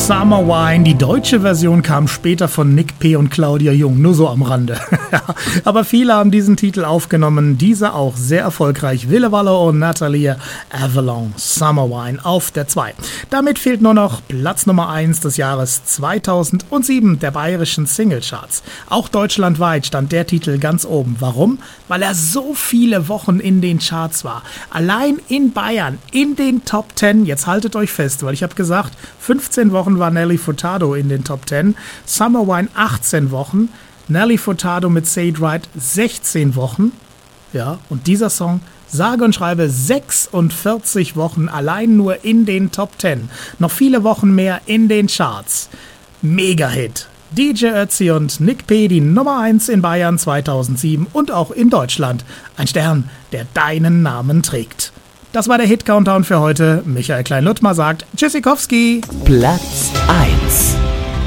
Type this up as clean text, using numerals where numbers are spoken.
Summer Wine. Die deutsche Version kam später von Nick P. und Claudia Jung, nur so am Rande. Aber viele haben diesen Titel aufgenommen, dieser auch sehr erfolgreich. Ville Valo und Nathalie Avalon, Summer Wine auf der 2. Damit fehlt nur noch Platz Nummer 1 des Jahres 2007 der bayerischen Singlecharts. Auch deutschlandweit stand der Titel ganz oben. Warum? Weil er so viele Wochen in den Charts war. Allein in Bayern, in den Top 10, jetzt haltet euch fest, weil ich habe gesagt, 15 Wochen war Nelly Furtado in den Top 10, Summer Wine 18 Wochen, Nelly Furtado mit Say It Right 16 Wochen, ja, und dieser Song, sage und schreibe 46 Wochen allein nur in den Top 10, noch viele Wochen mehr in den Charts. Mega-Hit. DJ Ötzi und Nick P. die Nummer 1 in Bayern 2007 und auch in Deutschland. Ein Stern, der deinen Namen trägt. Das war der Hit-Countdown für heute. Michael Klein-Luttmer sagt Tschüssikowski. Platz 1.